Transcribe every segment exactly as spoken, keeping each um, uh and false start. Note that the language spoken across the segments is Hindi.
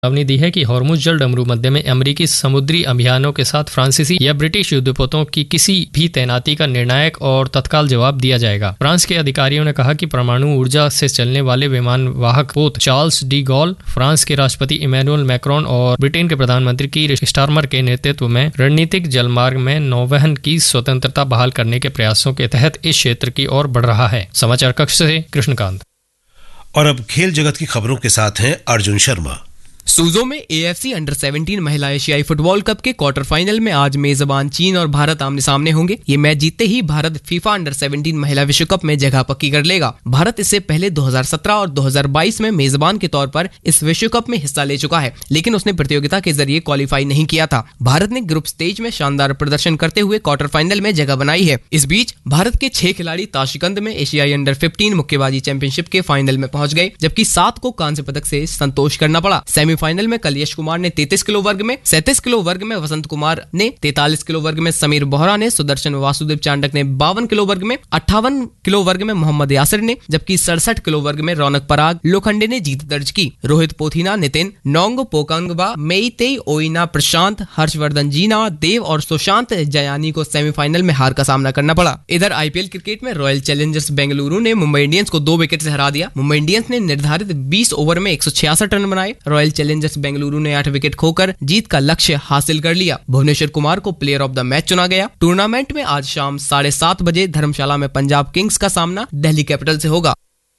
चेतावनी दी है कि हॉर्मुज जल डमरू मध्य में अमेरिकी समुद्री अभियानों के साथ फ्रांसीसी या ब्रिटिश युद्धपोतों की किसी भी तैनाती का निर्णायक और तत्काल जवाब दिया जाएगा। फ्रांस के अधिकारियों ने कहा कि परमाणु ऊर्जा से चलने वाले विमान वाहक पोत चार्ल्स डी गॉल, फ्रांस के राष्ट्रपति इमैनुअल मैक्रोन और ब्रिटेन के प्रधानमंत्री कीर स्टारमर के नेतृत्व में रणनीतिक जलमार्ग में नौवहन की स्वतंत्रता बहाल करने के प्रयासों के तहत इस क्षेत्र की ओर बढ़ रहा है। समाचार कक्ष से कृष्णकांत। और अब खेल जगत की खबरों के साथ हैं अर्जुन शर्मा। सूजो में एएफसी अंडर सत्रह महिला एशियाई फुटबॉल कप के क्वार्टर फाइनल में आज मेजबान चीन और भारत आमने सामने होंगे। ये मैच जीतते ही भारत फीफा अंडर सत्रह महिला विश्व कप में जगह पक्की कर लेगा। भारत इससे पहले दो हज़ार सत्रह और दो हज़ार बाईस में मेजबान के तौर पर इस विश्व कप में हिस्सा ले चुका है, लेकिन उसने प्रतियोगिता के जरिए क्वालिफाई नहीं किया था। भारत ने ग्रुप स्टेज में शानदार प्रदर्शन करते हुए क्वार्टर फाइनल में जगह बनाई है। इस बीच भारत के छह खिलाड़ी ताशिकंद में एशियाई अंडर पंद्रह मुक्केबाजी चैंपियनशिप के फाइनल में पहुंच गए, जबकि सात को कांस्य पदक से संतोष करना पड़ा। सेमीफाइनल में कल कुमार ने तैंतीस किलो वर्ग में, सैंतीस किलो वर्ग में वसंत कुमार ने, तैंतालीस किलो वर्ग में समीर बोहरा ने, सुदर्शन वासुदेव चांडक ने बावन किलो वर्ग में, अट्ठावन किलो वर्ग में मोहम्मद यासिर ने, जबकि सड़सठ किलो वर्ग में रौनक पराग लोखंडे ने जीत दर्ज की। रोहित पोथीना, नितिन नोंग पोकांगबा, मेईतेई ओइना, प्रशांत, हर्षवर्धन जीना, देव और सुशांत जयानी को सेमीफाइनल में हार का सामना करना पड़ा। इधर आईपीएल क्रिकेट में रॉयल चैलेंजर्स बेंगलुरु ने मुंबई इंडियंस को दो विकेट से हरा दिया। मुंबई इंडियंस ने निर्धारित बीस ओवर में एक सौ छियासठ रन बनाए। रॉयल चैलेंजर्स बेंगलुरु ने आठ विकेट खोकर जीत का लक्ष्य हासिल कर लिया। भुवनेश्वर कुमार को प्लेयर ऑफ द मैच चुना गया। टूर्नामेंट में आज शाम साढ़े सात बजे धर्मशाला में पंजाब किंग्स का सामना दिल्ली कैपिटल से होगा।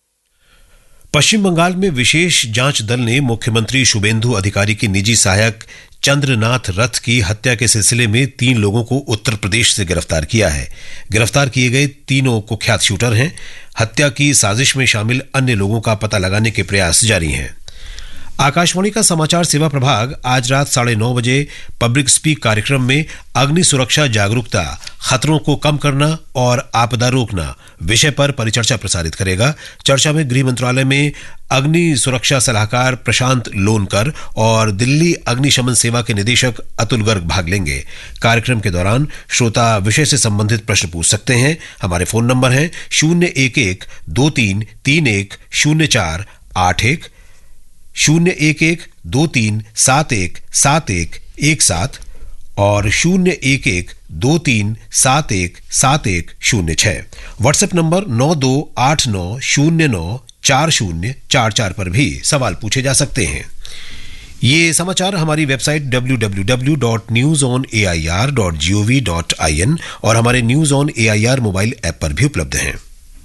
पश्चिम बंगाल में विशेष जांच दल ने मुख्यमंत्री शुभेंदु अधिकारी की निजी सहायक चंद्रनाथ रथ की हत्या के सिलसिले में तीन लोगों को उत्तर प्रदेश से गिरफ्तार किया है। गिरफ्तार किए गए तीनों कुख्यात शूटर हैं। हत्या की साजिश में शामिल अन्य लोगों का पता लगाने के प्रयास जारी हैं। आकाशवाणी का समाचार सेवा प्रभाग आज रात साढ़े नौ बजे पब्लिक स्पीक कार्यक्रम में अग्नि सुरक्षा जागरूकता, खतरों को कम करना और आपदा रोकना विषय पर परिचर्चा प्रसारित करेगा। चर्चा में गृह मंत्रालय में अग्नि सुरक्षा सलाहकार प्रशांत लोनकर और दिल्ली अग्निशमन सेवा के निदेशक अतुल गर्ग भाग लेंगे। कार्यक्रम के दौरान श्रोता विषय से संबंधित प्रश्न पूछ सकते हैं। हमारे फोन नंबर हैं शून्य एक एक दो तीन तीन एक शून्य चार आठ एक, शून्य एक एक दो तीन सात एक सात एक एक सात और शून्य एक एक दो तीन सात एक सात एक शून्य छह। व्हाट्सएप नंबर नौ दो आठ नौ शून्य नौ चार शून्य चार चार पर भी सवाल पूछे जा सकते हैं। ये समाचार हमारी website W W W dot news on A I R dot G O V dot I N और हमारे news on A I R mobile app पर भी उपलब्ध हैं।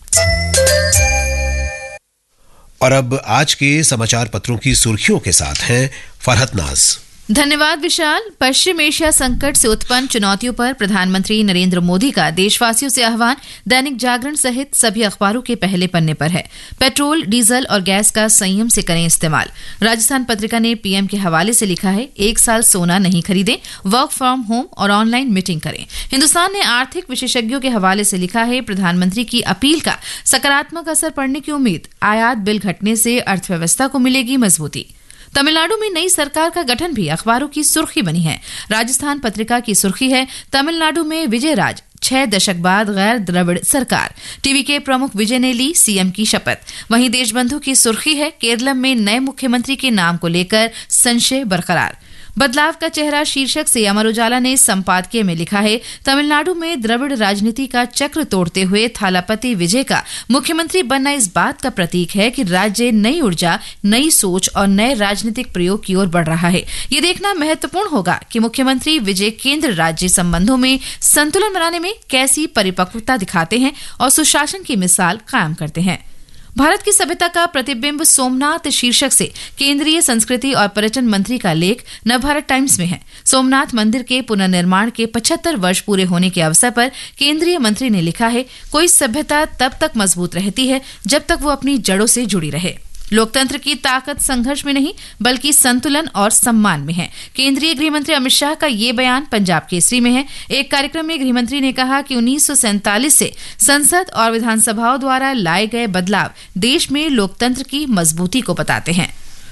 और अब आज के समाचार पत्रों की सुर्खियों के साथ हैं फरहत नाज। धन्यवाद विशाल। पश्चिम एशिया संकट से उत्पन्न चुनौतियों पर प्रधानमंत्री नरेंद्र मोदी का देशवासियों से आह्वान दैनिक जागरण सहित सभी अखबारों के पहले पन्ने पर है। पेट्रोल, डीजल और गैस का संयम से करें इस्तेमाल। राजस्थान पत्रिका ने पीएम के हवाले से लिखा है, एक साल सोना नहीं खरीदें, वर्क फ्रॉम होम और ऑनलाइन मीटिंग करें। हिंदुस्तान ने आर्थिक विशेषज्ञों के हवाले से लिखा है, प्रधानमंत्री की अपील का सकारात्मक असर पड़ने की उम्मीद, आयात बिल घटने से अर्थव्यवस्था को मिलेगी मजबूती। तमिलनाडु में नई सरकार का गठन भी अखबारों की सुर्खी बनी है। राजस्थान पत्रिका की सुर्खी है, तमिलनाडु में विजय राज, छह दशक बाद गैर द्रविड़ सरकार। टीवी के प्रमुख विजय ने ली सीएम की शपथ। वहीं देशबंधु की सुर्खी है, केरलम में नए मुख्यमंत्री के नाम को लेकर संशय बरकरार। बदलाव का चेहरा शीर्षक से अमर उजाला ने संपादकीय में लिखा है, तमिलनाडु में द्रविड़ राजनीति का चक्र तोड़ते हुए थालापति विजय का मुख्यमंत्री बनना इस बात का प्रतीक है कि राज्य नई ऊर्जा, नई सोच और नए राजनीतिक प्रयोग की ओर बढ़ रहा है। ये देखना महत्वपूर्ण होगा कि मुख्यमंत्री विजय केंद्र राज्य संबंधों में संतुलन बनाने में कैसी परिपक्वता दिखाते हैं और सुशासन की मिसाल कायम करते हैं। भारत की सभ्यता का प्रतिबिंब सोमनाथ शीर्षक से केंद्रीय संस्कृति और पर्यटन मंत्री का लेख नवभारत टाइम्स में है। सोमनाथ मंदिर के पुनर्निर्माण के पचहत्तर वर्ष पूरे होने के अवसर पर केंद्रीय मंत्री ने लिखा है, कोई सभ्यता तब तक मजबूत रहती है जब तक वो अपनी जड़ों से जुड़ी रहे। लोकतंत्र की ताकत संघर्ष में नहीं बल्कि संतुलन और सम्मान में है। केंद्रीय गृह मंत्री अमित शाह का ये बयान पंजाब केसरी में है। एक कार्यक्रम में गृह मंत्री ने कहा कि उन्नीस सौ सैंतालीस से संसद और विधानसभाओं द्वारा लाए गए बदलाव देश में लोकतंत्र की मजबूती को बताते हैं।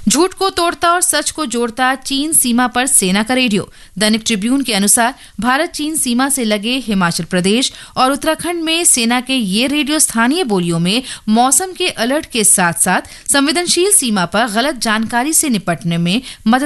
झूठ को तोड़ता और सच को जोड़ता चीन सीमा पर सेना का रेडियो। दैनिक ट्रिब्यून के अनुसार भारत चीन सीमा से लगे हिमाचल प्रदेश और उत्तराखंड में सेना के ये रेडियो स्थानीय बोलियों में मौसम के अलर्ट के साथ साथ संवेदनशील सीमा पर गलत जानकारी से निपटने में मदद